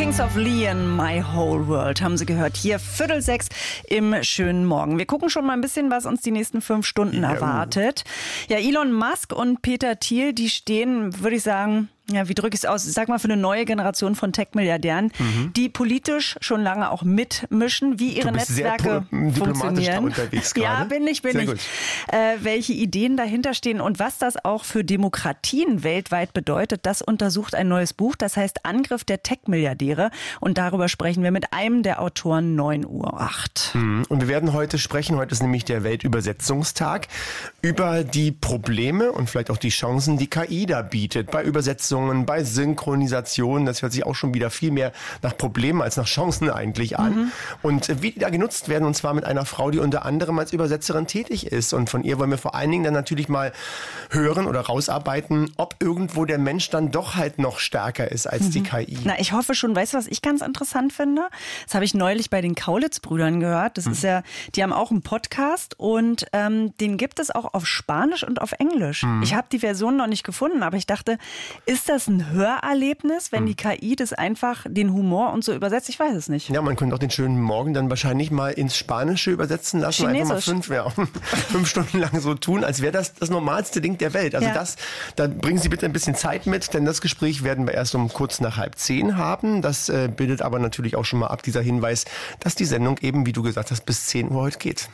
Kings of Leon, My Whole World, haben Sie gehört. Hier 5:45 im schönen Morgen. Wir gucken schon mal ein bisschen, was uns die nächsten 5 Stunden erwartet. Ja, Elon Musk und Peter Thiel, die stehen, würde ich sagen, ja, wie drücke ich es aus? Sag mal, für eine neue Generation von Tech-Milliardären, die politisch schon lange auch mitmischen, wie ihre Netzwerke funktionieren. Unterwegs ja, gerade. bin ich. Welche Ideen dahinter stehen und was das auch für Demokratien weltweit bedeutet, das untersucht ein neues Buch. Das heißt Angriff der Tech-Milliardäre. Und darüber sprechen wir mit einem der Autoren 9:08 Uhr. Und wir werden heute sprechen, heute ist nämlich der Weltübersetzungstag, über die Probleme und vielleicht auch die Chancen, die KI da bietet bei Übersetzungen, bei Synchronisation. Das hört sich auch schon wieder viel mehr nach Problemen als nach Chancen eigentlich an. Und wie die da genutzt werden, und zwar mit einer Frau, die unter anderem als Übersetzerin tätig ist. Und von ihr wollen wir vor allen Dingen dann natürlich mal hören oder rausarbeiten, ob irgendwo der Mensch dann doch halt noch stärker ist als die KI. Na, ich hoffe schon. Weißt du, was ich ganz interessant finde? Das habe ich neulich bei den Kaulitz-Brüdern gehört. Das ist ja, die haben auch einen Podcast und den gibt es auch auf Spanisch und auf Englisch. Ich habe die Version noch nicht gefunden, aber ich dachte, ist das ein Hörerlebnis, wenn die KI das einfach den Humor und so übersetzt? Ich weiß es nicht. Ja, man könnte auch den schönen Morgen dann wahrscheinlich mal ins Spanische übersetzen lassen. Chinesisch. Einfach mal 5 Stunden lang so tun, als wäre das das normalste Ding der Welt. Also da bringen Sie bitte ein bisschen Zeit mit, denn das Gespräch werden wir erst um kurz nach 9:30 haben. Das bildet aber natürlich auch schon mal ab, dieser Hinweis, dass die Sendung eben, wie du gesagt hast, bis 10 Uhr heute geht.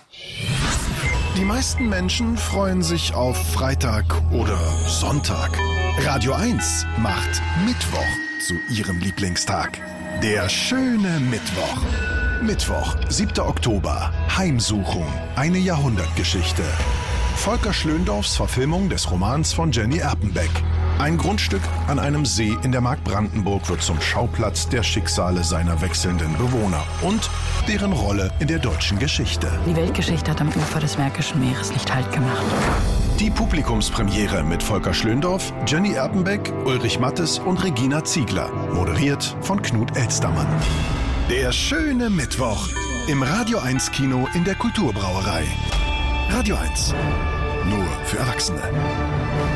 Die meisten Menschen freuen sich auf Freitag oder Sonntag. Radio 1 macht Mittwoch zu ihrem Lieblingstag. Der schöne Mittwoch. Mittwoch, 7. Oktober. Heimsuchung. Eine Jahrhundertgeschichte. Volker Schlöndorffs Verfilmung des Romans von Jenny Erpenbeck. Ein Grundstück an einem See in der Mark Brandenburg wird zum Schauplatz der Schicksale seiner wechselnden Bewohner und deren Rolle in der deutschen Geschichte. Die Weltgeschichte hat am Ufer des Märkischen Meeres nicht Halt gemacht. Die Publikumspremiere mit Volker Schlöndorff, Jenny Erpenbeck, Ulrich Mattes und Regina Ziegler. Moderiert von Knut Elstermann. Der schöne Mittwoch im Radio 1 Kino in der Kulturbrauerei. Radio 1. Nur für Erwachsene.